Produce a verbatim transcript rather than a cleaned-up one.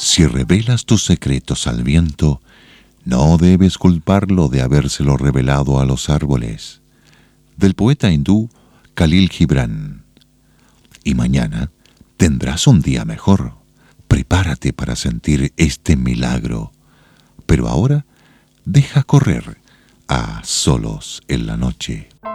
Si revelas tus secretos al viento, no debes culparlo de habérselo revelado a los árboles. Del poeta hindú Khalil Gibran. Y mañana tendrás un día mejor. Prepárate para sentir este milagro. Pero ahora deja correr a Solos en la Noche.